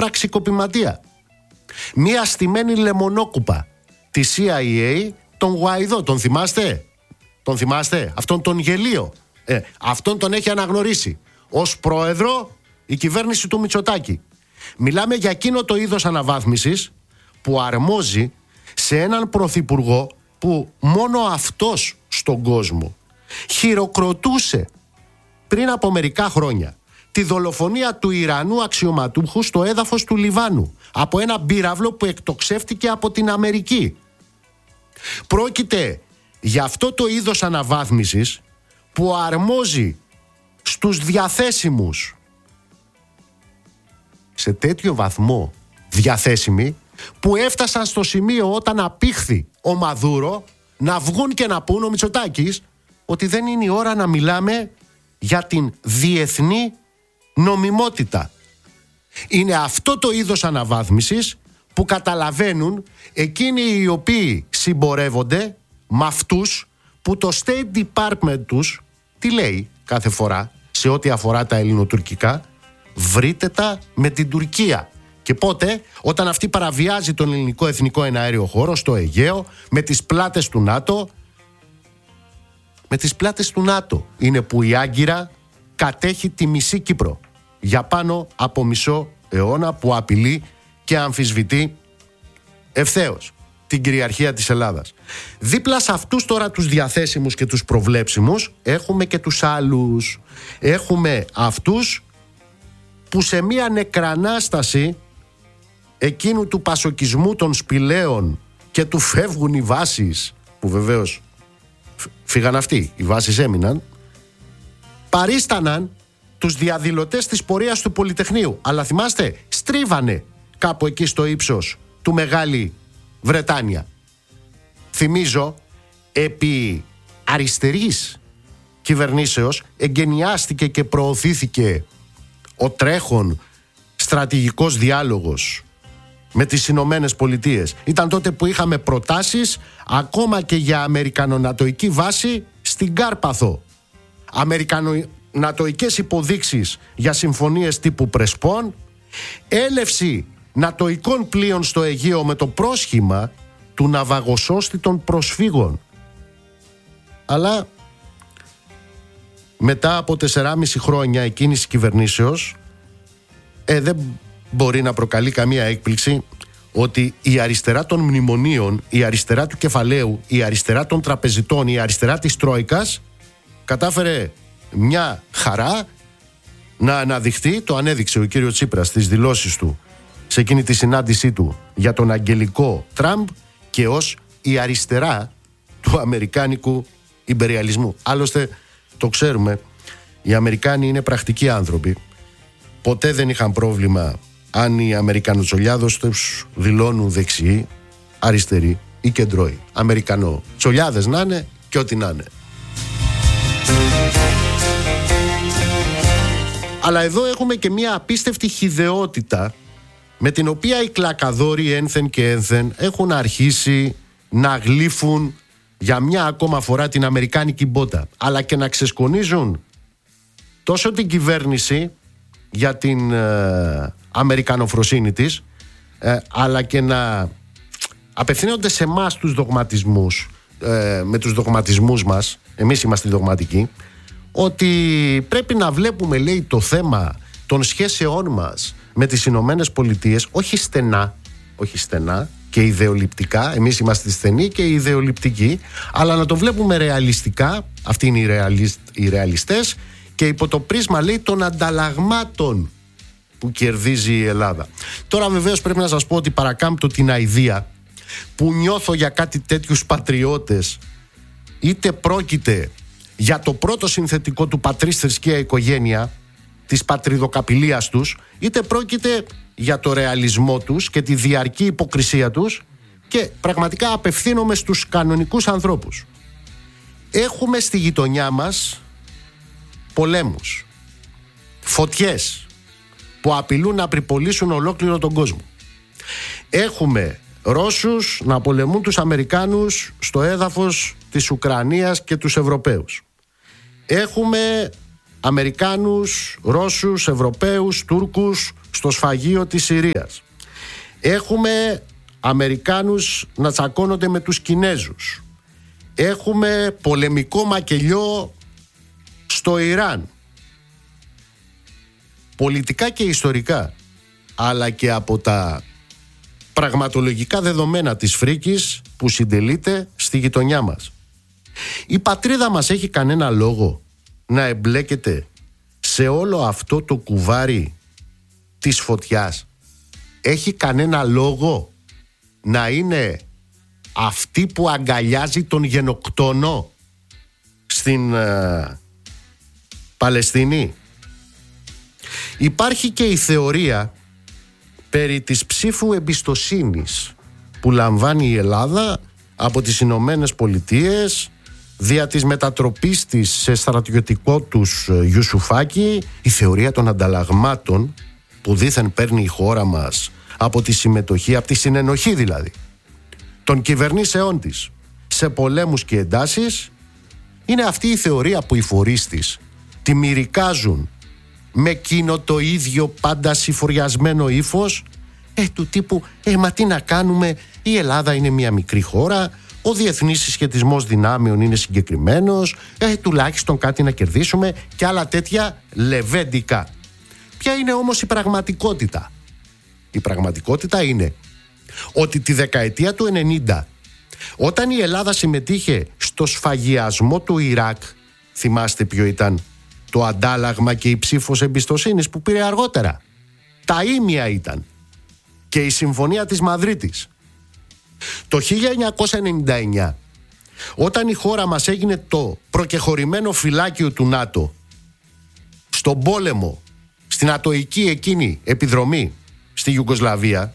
πραξικοπηματία. Μία στημένη λεμονόκουπα της CIA, τον Γουαϊδό, τον θυμάστε? Τον θυμάστε? Αυτόν τον γελίο. Αυτόν τον έχει αναγνωρίσει ως πρόεδρο η κυβέρνηση του Μητσοτάκη. Μιλάμε για εκείνο το είδος αναβάθμισης που αρμόζει σε έναν πρωθυπουργό που μόνο αυτός στον κόσμο χειροκροτούσε πριν από μερικά χρόνια τη δολοφονία του Ιρανού αξιωματούχου στο έδαφος του Λιβάνου από ένα πύραυλο που εκτοξεύτηκε από την Αμερική. Πρόκειται για αυτό το είδος αναβάθμισης που αρμόζει στους διαθέσιμους, σε τέτοιο βαθμό διαθέσιμοι, που έφτασαν στο σημείο όταν απήχθη ο Μαδούρο να βγουν και να πούν, ο Μητσοτάκης, ότι δεν είναι η ώρα να μιλάμε για την διεθνή νομιμότητα. Είναι αυτό το είδος αναβάθμισης που καταλαβαίνουν εκείνοι οι οποίοι συμπορεύονται με αυτούς που το State Department τους τι λέει κάθε φορά σε ό,τι αφορά τα ελληνοτουρκικά? Βρείτε τα με την Τουρκία. Και πότε? Όταν αυτή παραβιάζει τον ελληνικό εθνικό εναέριο χώρο στο Αιγαίο με τις πλάτες του ΝΑΤΟ. Με τις πλάτες του ΝΑΤΟ είναι που η Άγκυρα κατέχει τη μισή Κύπρο για πάνω από μισό αιώνα, που απειλεί και αμφισβητεί ευθέως την κυριαρχία της Ελλάδας. Δίπλα σε αυτούς τώρα τους διαθέσιμους και τους προβλέψιμους έχουμε και τους άλλους. Έχουμε αυτούς που σε μια νεκρανάσταση εκείνου του πασοκισμού των σπηλαίων και του φεύγουν οι βάσεις, που βεβαίως φύγαν αυτοί, οι βάσεις έμειναν, παρίσταναν τους διαδηλωτές της πορείας του Πολυτεχνείου. Αλλά θυμάστε, στρίβανε κάπου εκεί στο ύψος του Μεγάλη Βρετάνια. Θυμίζω, επί αριστερής κυβερνήσεως εγκαινιάστηκε και προωθήθηκε ο τρέχον στρατηγικός διάλογος με τις Ηνωμένες Πολιτείες. Ήταν τότε που είχαμε προτάσεις ακόμα και για αμερικανονατοϊκή βάση στην Κάρπαθο. Αμερικανονατοϊκές υποδείξεις για συμφωνίες τύπου Πρεσπών, έλευση νατοϊκών πλοίων στο Αιγαίο με το πρόσχημα του ναυαγοσώστη των προσφύγων. Αλλά μετά από 4,5 χρόνια εκείνης της κυβερνήσεως δεν μπορεί να προκαλεί καμία έκπληξη ότι η αριστερά των μνημονίων, η αριστερά του κεφαλαίου, η αριστερά των τραπεζιτών, η αριστερά της Τρόικας κατάφερε μια χαρά να αναδειχθεί. Το ανέδειξε ο κύριος Τσίπρας στις δηλώσεις του σε εκείνη τη συνάντησή του για τον αγγελικό Τραμπ και ως η αριστερά του αμερικάνικου ιμπεριαλισμού. Άλλωστε το ξέρουμε, οι Αμερικάνοι είναι πρακτικοί άνθρωποι. Ποτέ δεν είχαν πρόβλημα αν οι Αμερικανοτσολιάδες τους δηλώνουν δεξιοί, αριστεροί ή κεντρώοι. Αμερικανοτσολιάδες να είναι και ό,τι να είναι. Αλλά εδώ έχουμε και μια απίστευτη χυδαιότητα με την οποία οι κλακαδόροι ένθεν και ένθεν έχουν αρχίσει να γλύφουν για μια ακόμα φορά την αμερικάνικη μπότα, αλλά και να ξεσκονίζουν τόσο την κυβέρνηση για την αμερικανοφροσύνη της, αλλά και να απευθύνονται σε εμάς τους δογματισμούς, με τους δογματισμούς μας, εμείς είμαστε δογματικοί, ότι πρέπει να βλέπουμε, λέει, το θέμα των σχέσεών μας με τις Ηνωμένες Πολιτείες όχι στενά και ιδεολειπτικά, εμείς είμαστε στενοί και ιδεολειπτικοί, αλλά να το βλέπουμε ρεαλιστικά, αυτοί είναι οι ρεαλιστές, και υπό το πρίσμα, λέει, των ανταλλαγμάτων που κερδίζει η Ελλάδα. Τώρα βεβαίως πρέπει να σας πω ότι παρακάμπτω την αηδία που νιώθω για κάτι τέτοιους πατριώτες, είτε πρόκειται για το πρώτο συνθετικό του πατρίς θρησκεία οικογένεια, της πατριδοκαπηλείας τους, είτε πρόκειται για το ρεαλισμό τους και τη διαρκή υποκρισία τους, και πραγματικά απευθύνομαι στους κανονικούς ανθρώπους. Έχουμε στη γειτονιά μας πολέμους, φωτιές που απειλούν να απριπολίσουν ολόκληρο τον κόσμο. Έχουμε Ρώσους να πολεμούν τους Αμερικάνους στο έδαφος της Ουκρανίας και τους Ευρωπαίους. Έχουμε Αμερικάνους, Ρώσους, Ευρωπαίους, Τούρκους στο σφαγείο της Συρίας. Έχουμε Αμερικάνους να τσακώνονται με τους Κινέζους. Έχουμε πολεμικό μακελιό στο Ιράν. Πολιτικά και ιστορικά, αλλά και από τα πραγματολογικά δεδομένα της φρίκης που συντελείται στη γειτονιά μας. Η πατρίδα μας έχει κανένα λόγο να εμπλέκεται σε όλο αυτό το κουβάρι της φωτιάς? Έχει κανένα λόγο να είναι αυτή που αγκαλιάζει τον γενοκτόνο στην Παλαιστίνη? Υπάρχει και η θεωρία περί της ψήφου εμπιστοσύνης που λαμβάνει η Ελλάδα από τις Ηνωμένες Πολιτείες δια της μετατροπής της σε στρατιωτικό τους Ιουσουφάκη, η θεωρία των ανταλλαγμάτων που δήθεν παίρνει η χώρα μας από τη συμμετοχή, από τη συνενοχή δηλαδή των κυβερνήσεών της σε πολέμους και εντάσεις. Είναι αυτή η θεωρία που οι φορείς της τη μυρικάζουν με εκείνο το ίδιο πάντα συφοριασμένο ύφος του τύπου μα τι να κάνουμε, η Ελλάδα είναι μια μικρή χώρα, ο διεθνής συσχετισμός δυνάμεων είναι συγκεκριμένος, τουλάχιστον κάτι να κερδίσουμε και άλλα τέτοια λεβέντικα. Ποια είναι όμως η πραγματικότητα? Η πραγματικότητα είναι ότι τη δεκαετία του 90, όταν η Ελλάδα συμμετείχε στο σφαγιασμό του Ιράκ, θυμάστε ποιο ήταν το αντάλλαγμα και η ψήφος εμπιστοσύνης που πήρε αργότερα? Τα ήμια ήταν. Και η Συμφωνία της Μαδρίτης. Το 1999, όταν η χώρα μας έγινε το προκεχωρημένο φυλάκιο του ΝΑΤΟ στον πόλεμο, στην ατοική εκείνη επιδρομή στη Ιουγκοσλαβία,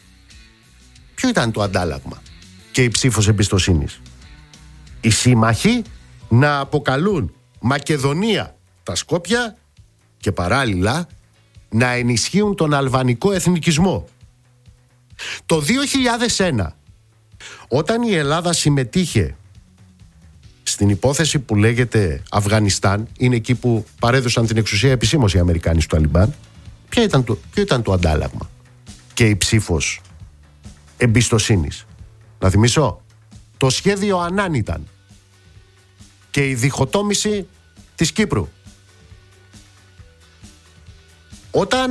ποιο ήταν το αντάλλαγμα και η ψήφος εμπιστοσύνης? Οι σύμμαχοι να αποκαλούν Μακεδονία τα Σκόπια και παράλληλα να ενισχύουν τον αλβανικό εθνικισμό. Το 2001, όταν η Ελλάδα συμμετείχε στην υπόθεση που λέγεται Αφγανιστάν, είναι εκεί που παρέδωσαν την εξουσία επισήμως οι Αμερικάνοι στο Ταλιμπάν, ποιο ήταν το αντάλλαγμα και η ψήφος εμπιστοσύνης? Να θυμίσω, το σχέδιο Ανάν ήταν και η διχοτόμηση της Κύπρου. Όταν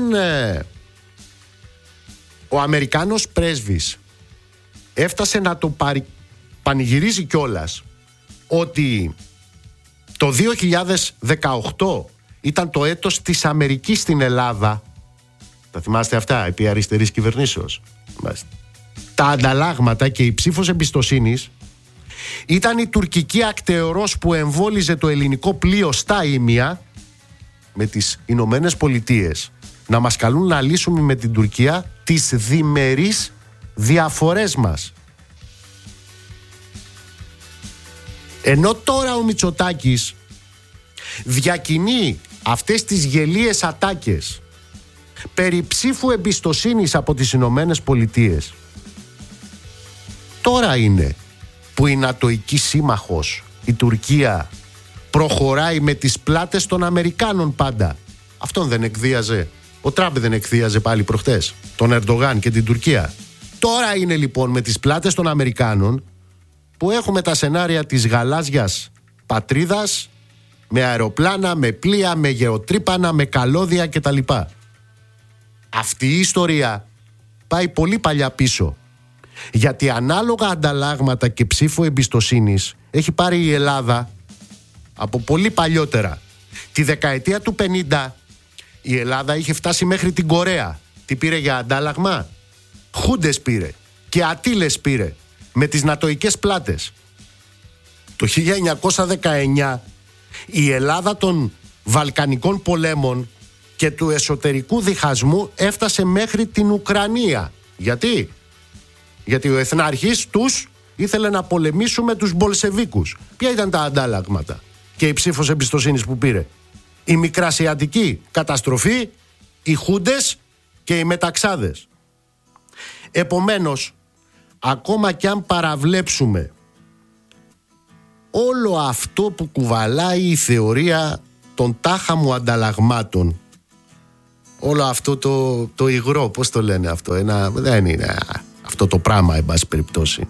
ο Αμερικάνος πρέσβης έφτασε να το πανηγυρίζει κιόλας ότι το 2018 ήταν το έτος της Αμερικής στην Ελλάδα, τα θυμάστε αυτά επί αριστερής κυβερνήσεως? Τα ανταλλάγματα και η ψήφος εμπιστοσύνης ήταν η τουρκική ακτεωρός που εμβόλιζε το ελληνικό πλοίο στα Ήμια με τις Ηνωμένες Πολιτείες να μας καλούν να λύσουμε με την Τουρκία τις διμερείς διαφορές μας. Ενώ τώρα ο Μητσοτάκης διακινεί αυτές τις γελίες ατάκες περί ψήφου εμπιστοσύνης από τις Ηνωμένες Πολιτείες, τώρα είναι που η νατοική σύμμαχος, η Τουρκία, προχωράει με τις πλάτες των Αμερικάνων πάντα. Αυτόν δεν εκδίαζε, ο Τραμπ δεν εκδίαζε πάλι προχτές τον Ερντογάν και την Τουρκία? Τώρα είναι λοιπόν με τις πλάτες των Αμερικάνων που έχουμε τα σενάρια της γαλάζιας πατρίδας, με αεροπλάνα, με πλοία, με γεωτρύπανα, με καλώδια κτλ. Αυτή η ιστορία πάει πολύ παλιά πίσω, γιατί ανάλογα ανταλλάγματα και ψήφο εμπιστοσύνης έχει πάρει η Ελλάδα από πολύ παλιότερα. Τη δεκαετία του 50 η Ελλάδα είχε φτάσει μέχρι την Κορέα. Τι πήρε για αντάλλαγμα? Χούντες πήρε και ατύλες πήρε με τις νατοικές πλάτες. Το 1919 η Ελλάδα των Βαλκανικών πολέμων και του εσωτερικού διχασμού έφτασε μέχρι την Ουκρανία. Γιατί? Γιατί ο εθνάρχης τους ήθελε να πολεμήσουμε τους Μπολσεβίκους. Ποια ήταν τα αντάλλαγματα και η ψήφος εμπιστοσύνης που πήρε? Η μικρασιατική καταστροφή, οι χούντες και οι μεταξάδες. Επομένως, ακόμα κι αν παραβλέψουμε όλο αυτό που κουβαλάει η θεωρία των τάχα μου ανταλλαγμάτων, όλο αυτό το υγρό, πώς το λένε αυτό, δεν είναι αυτό το πράγμα, εν πάση περιπτώσει.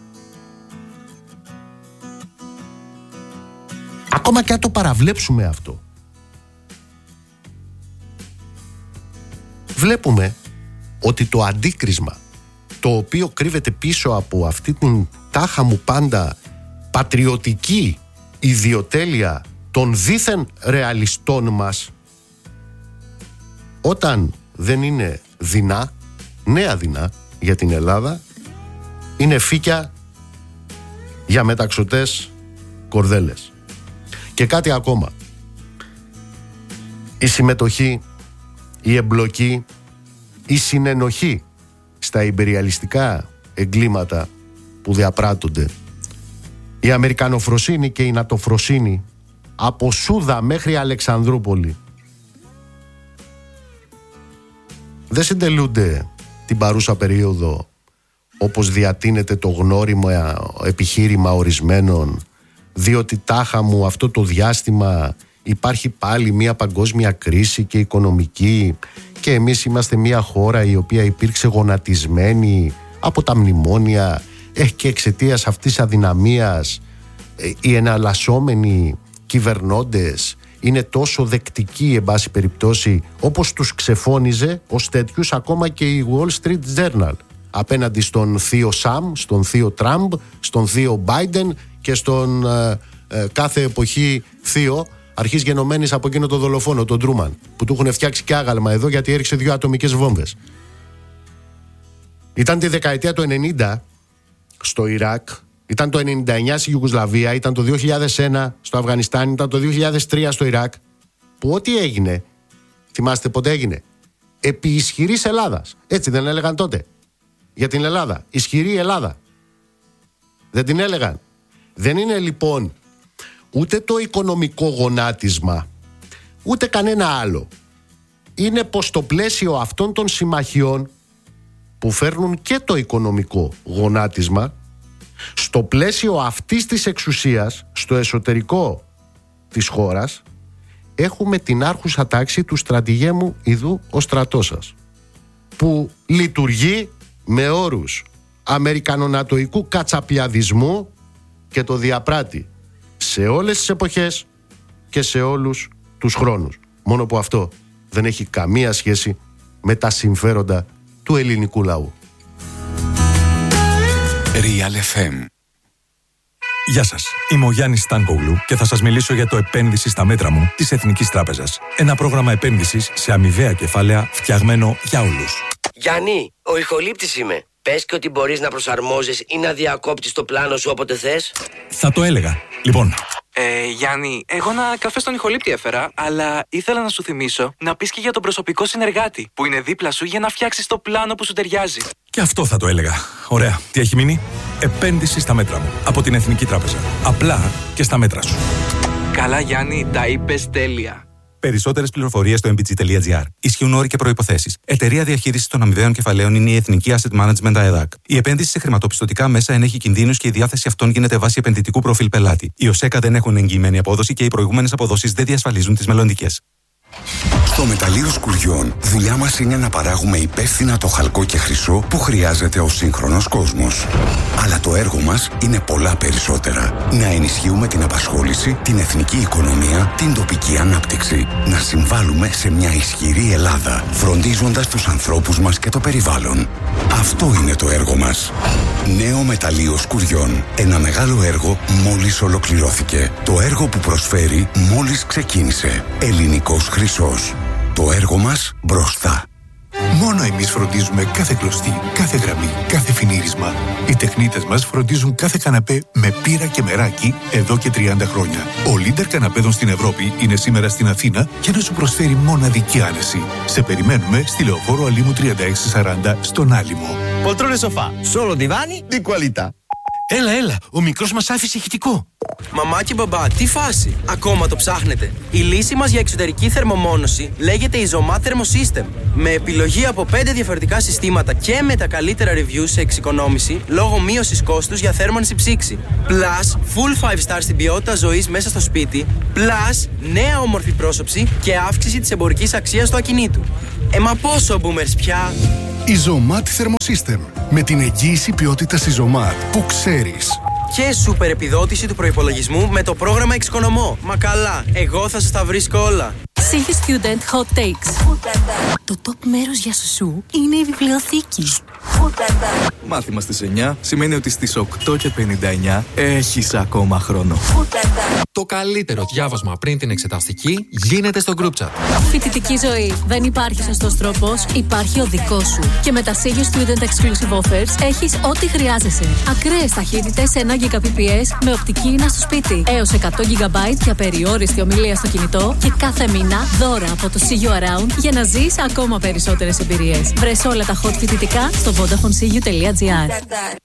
Ακόμα και αν το παραβλέψουμε αυτό, βλέπουμε ότι το αντίκρισμα το οποίο κρύβεται πίσω από αυτή την τάχα μου πάντα πατριωτική ιδιοτέλεια των δήθεν ρεαλιστών μας, όταν δεν είναι δεινά, νέα δεινά για την Ελλάδα, είναι φύκια για μεταξωτές κορδέλες. Και κάτι ακόμα. Η συμμετοχή, η εμπλοκή, η συνενοχή στα ιμπεριαλιστικά εγκλήματα που διαπράττονται, η αμερικανοφροσύνη και η νατοφροσύνη από Σούδα μέχρι Αλεξανδρούπολη, δεν συντελούνται την παρούσα περίοδο όπως διατείνεται το γνώριμο επιχείρημα ορισμένων, διότι τάχα μου αυτό το διάστημα υπάρχει πάλι μια παγκόσμια κρίση και οικονομική και εμείς είμαστε μια χώρα η οποία υπήρξε γονατισμένη από τα μνημόνια και εξαιτίας αυτής αδυναμίας οι εναλλασσόμενοι κυβερνώντες είναι τόσο δεκτικοί, εν πάση περιπτώσει, όπως τους ξεφώνιζε ως τέτοιους ακόμα και η Wall Street Journal απέναντι στον θείο Σαμ, στον θείο Τραμπ, στον θείο Biden και στον κάθε εποχή θείο αρχής γενομένης από εκείνο το δολοφόνο, τον Τρούμαν, που του έχουν φτιάξει και άγαλμα εδώ γιατί έριξε 2 ατομικές βόμβες. Ήταν τη δεκαετία του 90 στο Ιράκ, ήταν το 99 στη Ιουγκοσλαβία, ήταν το 2001 στο Αφγανιστάν, ήταν το 2003 στο Ιράκ, που ό,τι έγινε, θυμάστε πότε έγινε, επί ισχυρής Ελλάδας. Έτσι δεν έλεγαν τότε για την Ελλάδα? Ισχυρή Ελλάδα. Δεν την έλεγαν? Δεν είναι λοιπόν ούτε το οικονομικό γονάτισμα, ούτε κανένα άλλο. Είναι πως στο πλαίσιο αυτών των συμμαχιών που φέρνουν και το οικονομικό γονάτισμα, στο πλαίσιο αυτής της εξουσίας, στο εσωτερικό της χώρας, έχουμε την άρχουσα τάξη του στρατηγέμου ιδού ο στρατός σας, που λειτουργεί με όρους αμερικανονατοϊκού κατσαπιαδισμού και το διαπράττει σε όλες τις εποχές και σε όλους τους χρόνους. Μόνο που αυτό δεν έχει καμία σχέση με τα συμφέροντα του ελληνικού λαού. Real FM. Γεια σας, είμαι ο Γιάννης Στάνκογλου και θα σας μιλήσω για το επένδυση στα μέτρα μου της Εθνικής Τράπεζας. Ένα πρόγραμμα επένδυσης σε αμοιβαία κεφάλαια φτιαγμένο για όλους. Γιάννη, ο ηχολήπτης είμαι. Πες και ότι μπορείς να προσαρμόζεις ή να διακόπτεις το πλάνο σου όποτε θες. Θα το έλεγα. Λοιπόν. Γιάννη, εγώ ένα καφέ στον ηχολήπτη έφερα, αλλά ήθελα να σου θυμίσω να πεις και για τον προσωπικό συνεργάτη που είναι δίπλα σου για να φτιάξεις το πλάνο που σου ταιριάζει. Και αυτό θα το έλεγα. Ωραία. Τι έχει μείνει? Επένδυση στα μέτρα μου από την Εθνική Τράπεζα. Απλά και στα μέτρα σου. Καλά, Γιάννη, τα είπες τέλεια. Περισσότερες πληροφορίες στο mbg.gr. Ισχύουν όροι και προϋποθέσεις. Εταιρεία διαχείρισης των αμοιβαίων κεφαλαίων είναι η Εθνική Asset Management ΑΕΔΑΚ. Η επένδυση σε χρηματοπιστωτικά μέσα ενέχει κινδύνους και η διάθεση αυτών γίνεται βάσει επενδυτικού προφίλ πελάτη. Οι ΟΣΕΚΑ δεν έχουν εγγυημένη απόδοση και οι προηγούμενες αποδόσεις δεν διασφαλίζουν τις μελλοντικές. Στο μεταλλείο Σκουριών, δουλειά μας είναι να παράγουμε υπεύθυνα το χαλκό και χρυσό που χρειάζεται ο σύγχρονος κόσμος. Αλλά το έργο μας είναι πολλά περισσότερα. Να ενισχύουμε την απασχόληση, την εθνική οικονομία, την τοπική ανάπτυξη. Να συμβάλλουμε σε μια ισχυρή Ελλάδα, φροντίζοντας τους ανθρώπους μας και το περιβάλλον. Αυτό είναι το έργο μας. Νέο μεταλλείο Σκουριών. Ένα μεγάλο έργο μόλις ολοκληρώθηκε. Το έργο που προσφέρει μόλις ξεκίνησε. Ελληνικός χρυσός. Το έργο μας μπροστά. Μόνο εμείς φροντίζουμε κάθε κλωστή, κάθε γραμμή, κάθε φινίρισμα. Οι τεχνίτες μας φροντίζουν κάθε καναπέ με πύρα και μεράκι εδώ και 30 χρόνια. Ο leader καναπέδων στην Ευρώπη είναι σήμερα στην Αθήνα και να σου προσφέρει μοναδική άνεση. Σε περιμένουμε στη Λεωφόρο Αλήμου 3640 στον Άλυμο. Poltrone sofà, solo divani di qualità. Έλα, ο μικρός μας άφησε ηχητικό. Μαμά και μπαμπά, τι φάση? Ακόμα το ψάχνετε? Η λύση μας για εξωτερική θερμομόνωση λέγεται Isomat Thermosystem. Με επιλογή από 5 διαφορετικά συστήματα και με τα καλύτερα reviews σε εξοικονόμηση λόγω μείωσης κόστους για θέρμανση ψήξη. Plus, full 5 star στην ποιότητα ζωής μέσα στο σπίτι. Plus, νέα όμορφη πρόσωψη και αύξηση της εμπορικής αξίας του ακινήτου. Μα πόσο boomers πια? Isomat Thermosystem. Με την εγγύηση ποιότητας Isomat που ξέρεις. Και σούπερ επιδότηση του προϋπολογισμού με το πρόγραμμα Εξοικονομώ. Μα καλά, εγώ θα σας τα βρίσκω όλα. Σίγε Student Hot Takes. Το top μέρος για σουσού είναι η βιβλιοθήκη. Μάθημα στις 9 σημαίνει ότι στις 8:59 έχεις ακόμα χρόνο. Το καλύτερο διάβασμα πριν την εξεταστική γίνεται στο group chat. Φοιτητική ζωή. Δεν υπάρχει σωστός τρόπος, υπάρχει ο δικός σου. Και με τα Σίγε Student Exclusive Offers έχεις ό,τι χρειάζεσαι. Ακραίες ταχύτητες 1 Gbps με οπτική ίνα στο σπίτι. Έως 100 GB για περιόριστη ομιλία στο κινητό. Και κάθε μήνα δώρα από το See You Around για να ζεις ακόμα περισσότερες εμπειρίες. Βρες όλα τα hot φοιτητικά στο VodafoneCU.gr.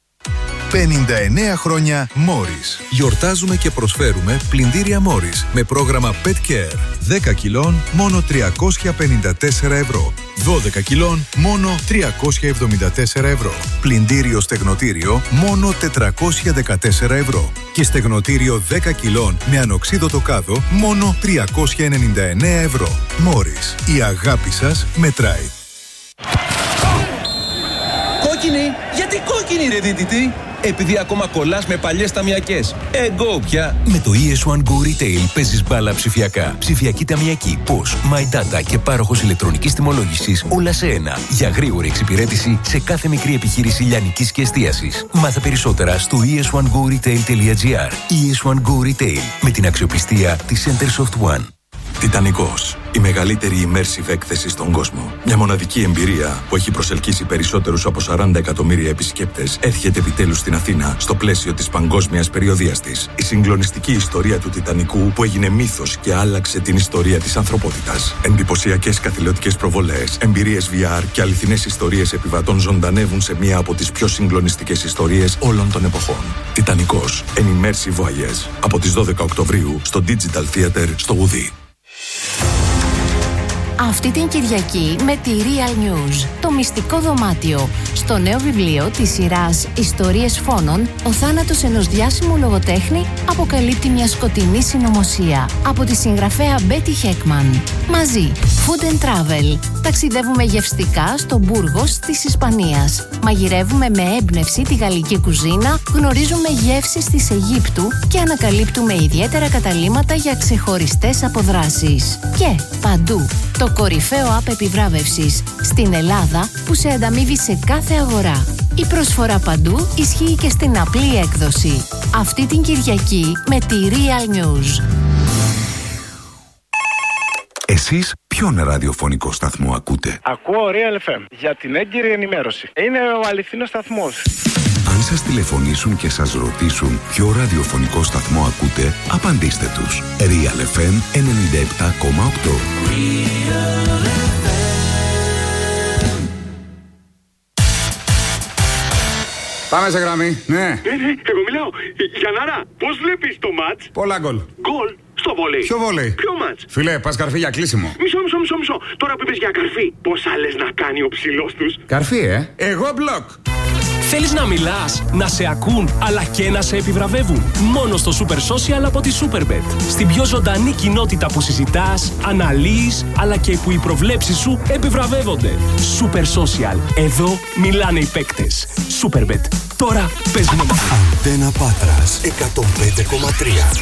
59 χρόνια Morris. Γιορτάζουμε και προσφέρουμε πλυντήρια Morris με πρόγραμμα Pet Care. 10 κιλών μόνο 354 ευρώ. 12 κιλών μόνο 374 ευρώ. Πλυντήριο στεγνοτήριο μόνο 414 ευρώ. Και στεγνοτήριο 10 κιλών με ανοξίδωτο κάδο μόνο 399 ευρώ. Morris. Η αγάπη σας μετράει. Κόκκινη! Γιατί κόκκινη ρε δίδυτη? Επειδή ακόμα κολλάς με παλιές ταμιακές. Go πια! Με το ES1 Go Retail παίζεις μπάλα ψηφιακά. Ψηφιακή ταμιακή, POS, My Data και πάροχος ηλεκτρονικής τιμολόγησης όλα σε ένα. Για γρήγορη εξυπηρέτηση σε κάθε μικρή επιχείρηση λιανικής και εστίασης. Μάθε περισσότερα στο es1goretail.gr. ES1 Go Retail με την αξιοπιστία της Centersoft One. Τιτανικός. Η μεγαλύτερη immersive έκθεση στον κόσμο. Μια μοναδική εμπειρία που έχει προσελκύσει περισσότερους από 40 εκατομμύρια επισκέπτες έρχεται επιτέλους στην Αθήνα στο πλαίσιο της παγκόσμιας περιοδείας της. Η συγκλονιστική ιστορία του Τιτανικού που έγινε μύθος και άλλαξε την ιστορία της ανθρωπότητας. Εντυπωσιακές καθηλωτικές προβολές, εμπειρίες VR και αληθινές ιστορίες επιβατών ζωντανεύουν σε μία από τις πιο συγκλονιστικές ιστορίες όλων των εποχών. Τιτανικός. An immersive voyage. Από τις 12 Οκτωβρίου στο Digital Theater στο Ουδί. Αυτή την Κυριακή με τη Real News, το μυστικό δωμάτιο. Στο νέο βιβλίο της σειράς «Ιστορίες φόνων», ο θάνατος ενός διάσημου λογοτέχνη αποκαλύπτει μια σκοτεινή συνωμοσία. Από τη συγγραφέα Μπέτι Χέκμαν. Μαζί, Food and Travel. Ταξιδεύουμε γευστικά στο Μπούργος της Ισπανίας. Μαγειρεύουμε με έμπνευση τη γαλλική κουζίνα, γνωρίζουμε γεύσεις της Αιγύπτου και ανακαλύπτουμε ιδιαίτερα καταλύματα για ξεχωριστές αποδράσεις. Και παντού, το κορυφαίο app επιβράβευσης στην Ελλάδα που σε ανταμείβει σε κάθε αγορά. Η προσφορά παντού ισχύει και στην απλή έκδοση. Αυτή την Κυριακή με τη Real News. Εσείς ποιον ραδιοφωνικό σταθμό ακούτε? Ακούω Real FM για την έγκυρη ενημέρωση. Είναι ο αληθινός σταθμός. Αν σας τηλεφωνήσουν και σας ρωτήσουν ποιο ραδιοφωνικό σταθμό ακούτε, απαντήστε τους. Real FM 97,8. Πάμε σε γραμμή, ναι. Εγώ μιλάω. Γιαννάρα, πώς βλέπεις το μάτς? Πολλά γκολ. Γκολ στο βολέι. Ποιο βολέι? Ποιο μάτς? Φίλε, πας καρφί για κλείσιμο. Μισό. Τώρα που είπες για καρφί, πόσα λες να κάνει ο ψηλός τους? Καρφί, Εγώ μπλοκ. Θέλεις να μιλάς, να σε ακούν, αλλά και να σε επιβραβεύουν? Μόνο στο Super Social από τη Superbet. Στην πιο ζωντανή κοινότητα που συζητάς, αναλύεις, αλλά και που οι προβλέψεις σου επιβραβεύονται. Super Social. Εδώ μιλάνε οι παίκτες. Superbet. Τώρα παίζουμε μαζί. Αντένα Πάτρας 105,3.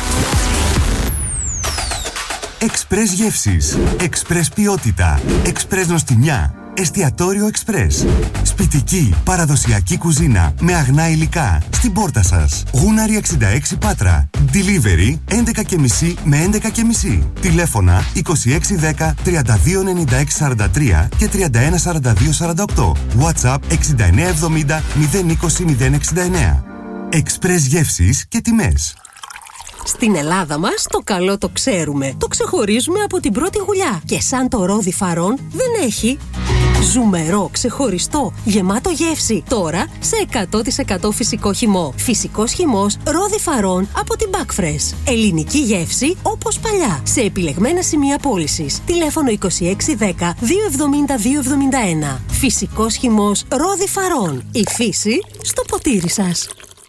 Εξπρές γεύσεις, εξπρές ποιότητα, εξπρές νοστιμιά, εστιατόριο εξπρές. Σπιτική, παραδοσιακή κουζίνα με αγνά υλικά στην πόρτα σας. Γούναρη 66 Πάτρα. Delivery 11.30 με 11.30. Τηλέφωνα 2610 329643 και 314248. WhatsApp 6970 020 069. Εξπρές γεύσεις και τιμές. Στην Ελλάδα μας το καλό το ξέρουμε. Το ξεχωρίζουμε από την πρώτη γουλιά. Και σαν το ρόδι φαρών δεν έχει Ζουμερό, ξεχωριστό, γεμάτο γεύση. Τώρα σε 100% φυσικό χυμό. Φυσικός χυμός Ρόδι Φαρών από την Backfresh. Ελληνική γεύση όπως παλιά. Σε επιλεγμένα σημεία πώλησης. Τηλέφωνο 2610 270 271. Φυσικός χυμός Ρόδι Φαρών. Η φύση στο ποτήρι σας.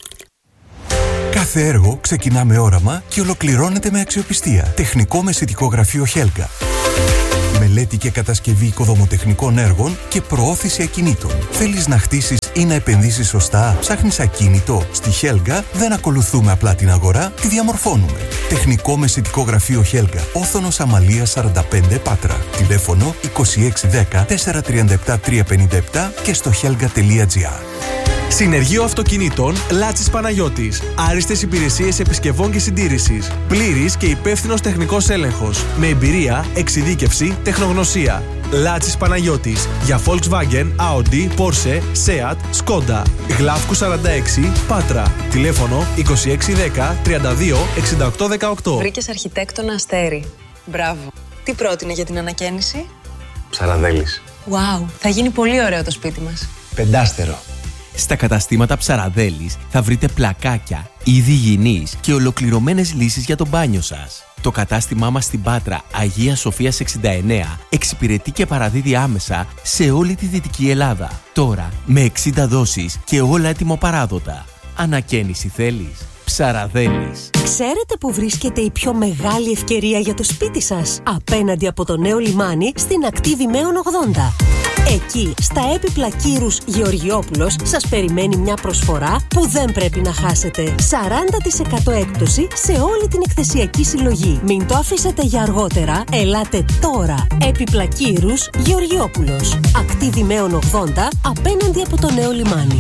Κάθε έργο ξεκινά με όραμα και ολοκληρώνεται με αξιοπιστία. Τεχνικό μεσητικό γραφείο Χέλγα. Μελέτη και κατασκευή οικοδομοτεχνικών έργων και προώθηση ακινήτων. Θέλεις να χτίσεις ή να επενδύσεις σωστά? Ψάχνεις ακίνητο? Στη Χέλγα δεν ακολουθούμε απλά την αγορά, τη διαμορφώνουμε. Τεχνικό μεσητικό γραφείο Χέλγα. Όθωνος Αμαλίας 45 Πάτρα. Τηλέφωνο 2610 437 357 και στο helga.gr. Συνεργείο Αυτοκινήτων Λάτσης Παναγιώτης. Άριστες υπηρεσίες επισκευών και συντήρησης. Πλήρης και υπεύθυνος τεχνικός έλεγχος. Με εμπειρία, εξειδίκευση, τεχνογνωσία. Λάτσης Παναγιώτης. Για Volkswagen, Audi, Porsche, Seat, Skoda. Γλάφκου 46, Πάτρα. Τηλέφωνο 2610 32 68 18. Βρήκες αρχιτέκτονα Αστέρι. Μπράβο. Τι πρότεινε για την ανακαίνιση? Ψαραδέλης. Wow, θα γίνει πολύ ωραίο το σπίτι μας. Πεντάστερο. Στα καταστήματα Ψαραδέλης θα βρείτε πλακάκια, είδη υγιεινής και ολοκληρωμένες λύσεις για το μπάνιο σας. Το κατάστημά μας στην Πάτρα, Αγία Σοφίας 69, εξυπηρετεί και παραδίδει άμεσα σε όλη τη Δυτική Ελλάδα. Τώρα με 60 δόσεις και όλα έτοιμο παράδοτα. Ανακαίνιση θέλεις? Ψαραδέλης. Ξέρετε που βρίσκεται η πιο μεγάλη ευκαιρία για το σπίτι σας? Απέναντι από το νέο λιμάνι στην ακτή Δημαίων 80. Εκεί, στα έπιπλα Κύρους Γεωργιόπουλος, σας περιμένει μια προσφορά που δεν πρέπει να χάσετε. 40% έκπτωση σε όλη την εκθεσιακή συλλογή. Μην το αφήσετε για αργότερα, ελάτε τώρα. Έπιπλα Κύρους Γεωργιόπουλος. Ακτή Δημαίων 80, απέναντι από το νέο λιμάνι.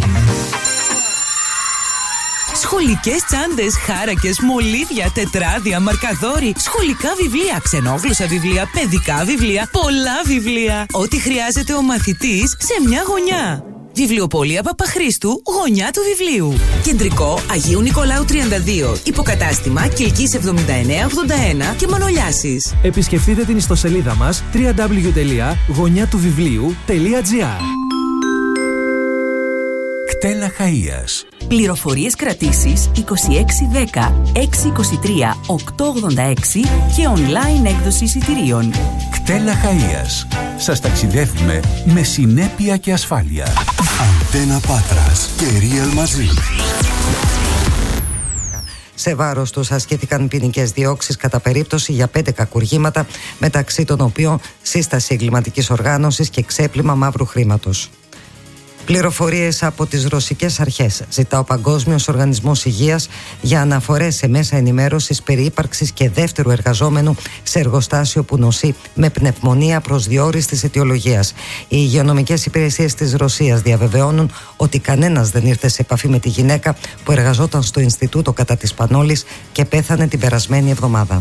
Σχολικές τσάντες, χάρακες, μολύβια, τετράδια, μαρκαδόροι, σχολικά βιβλία, ξενόγλωσσα βιβλία, παιδικά βιβλία, πολλά βιβλία. Ό,τι χρειάζεται ο μαθητής σε μια γωνιά. Βιβλιοπωλεία Παπαχρήστου, γωνιά του βιβλίου. Κεντρικό Αγίου Νικολάου 32. Υποκατάστημα Κιλκής 7981 και Μανολιάσης. Επισκεφτείτε την ιστοσελίδα μας www.γωνιατουβιβλίου.gr. Κτέλα Χαΐας. Πληροφορίες κρατήσεις 2610 623 886 και online έκδοση εισιτηρίων. Κτέλα Χαΐας. Σας ταξιδεύουμε με συνέπεια και ασφάλεια. Αντένα Πάτρας και Real μαζί. Σε βάρος τους ασκήθηκαν ποινικές διώξεις κατά περίπτωση για 5 κακουργήματα, μεταξύ των οποίων σύσταση εγκληματικής οργάνωσης και ξέπλυμα μαύρου χρήματος. Πληροφορίες από τις ρωσικές αρχές. Ζητά ο Παγκόσμιος Οργανισμός Υγείας για αναφορές σε μέσα ενημέρωσης περί ύπαρξης και δεύτερου εργαζόμενου σε εργοστάσιο που νοσεί με πνευμονία προσδιορίστης αιτιολογίας. Οι υγειονομικές υπηρεσίες της Ρωσίας διαβεβαιώνουν ότι κανένας δεν ήρθε σε επαφή με τη γυναίκα που εργαζόταν στο Ινστιτούτο κατά της Πανόλης και πέθανε την περασμένη εβδομάδα.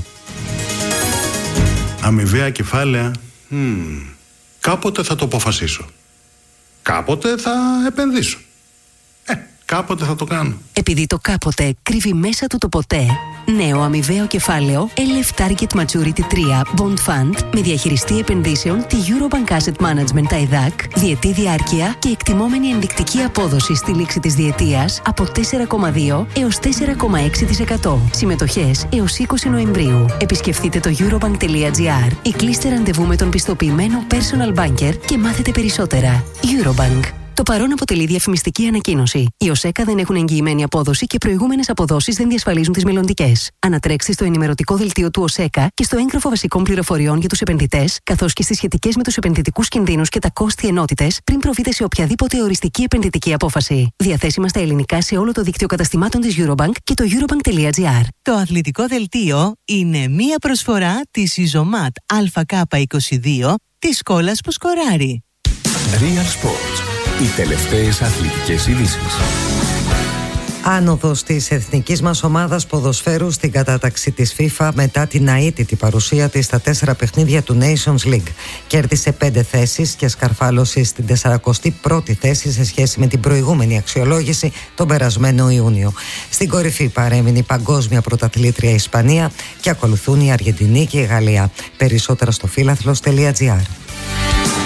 Αμοιβαία κεφάλαια. Κάποτε θα το αποφασίσω. Κάποτε θα επενδύσω. Κάποτε θα το κάνω. Επειδή το κάποτε κρύβει μέσα του το ποτέ. Νέο αμοιβαίο κεφάλαιο LF Target Maturity 3 Bond Fund με διαχειριστή επενδύσεων τη Eurobank Asset Management ΤΑΕΔΑΚ, διετή διάρκεια και εκτιμόμενη ενδεικτική απόδοση στη λήξη της διετίας από 4,2 έως 4,6%. Συμμετοχές έως 20 Νοεμβρίου. Επισκεφτείτε το eurobank.gr ή κλείστε ραντεβού με τον πιστοποιημένο personal banker και μάθετε περισσότερα. Eurobank. Το παρόν αποτελεί διαφημιστική ανακοίνωση. Οι ΟΣΕΚΑ δεν έχουν εγγυημένη απόδοση και προηγούμενες αποδόσεις δεν διασφαλίζουν τις μελλοντικές. Ανατρέξτε στο ενημερωτικό δελτίο του ΟΣΕΚΑ και στο έγγραφο βασικών πληροφοριών για τους επενδυτές, καθώς και στις σχετικές με τους επενδυτικούς κινδύνους και τα κόστη ενότητες, πριν προβείτε σε οποιαδήποτε οριστική επενδυτική απόφαση. Διαθέσιμα στα ελληνικά σε όλο το δίκτυο καταστημάτων της Eurobank και το eurobank.gr. Το αθλητικό δελτίο είναι μία προσφορά της Ιζωμάτ ΑΚ22 της σκόλας που σκοράρει. Real Sports. Οι τελευταίες αθλητικές ειδήσεις. Άνοδος της εθνικής μας ομάδας ποδοσφαίρου στην κατάταξη της FIFA μετά την αίτητη παρουσία της στα 4 παιχνίδια του Nations League. Κέρδισε 5 θέσεις και σκαρφάλωσε στην 41η θέση σε σχέση με την προηγούμενη αξιολόγηση τον περασμένο Ιούνιο. Στην κορυφή παρέμεινε η παγκόσμια πρωταθλήτρια Ισπανία και ακολουθούν η Αργεντινή και η Γαλλία. Περισσότερα στο φύλαθλος.gr.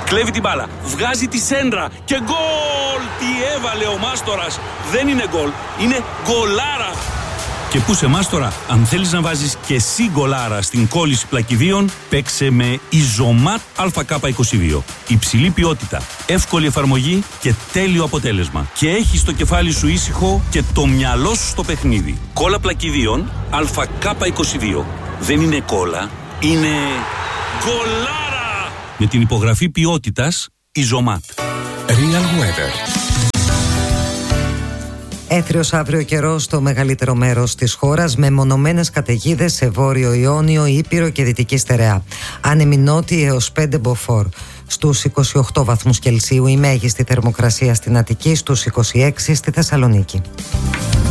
Κλέβει την μπάλα, βγάζει τη σέντρα και γκολ! Τι έβαλε ο Μάστορας! Δεν είναι γκολ, είναι γκολάρα! Και πού σε Μάστορα, αν θέλεις να βάζεις και εσύ γκολάρα στην κόλληση πλακιδίων, παίξε με Ιζωμάτ ΑΚ22. Υψηλή ποιότητα, εύκολη εφαρμογή και τέλειο αποτέλεσμα. Και έχεις το κεφάλι σου ήσυχο και το μυαλό σου στο παιχνίδι. Κόλλα πλακιδίων ΑΚ22. Δεν είναι κόλλα, είναι γκολάρα! Με την υπογραφή ποιότητας Ιζωμάτ. Real Weather. Έθριος αύριο καιρός στο μεγαλύτερο μέρος της χώρας, με μονομένες καταιγίδες σε βόρειο Ιόνιο, Ήπειρο και Δυτική Στερεά. Άνεμη νότιη έως 5 μποφόρ. Στους 28 βαθμούς Κελσίου η μέγιστη θερμοκρασία στην Αττική, στους 26 στη Θεσσαλονίκη.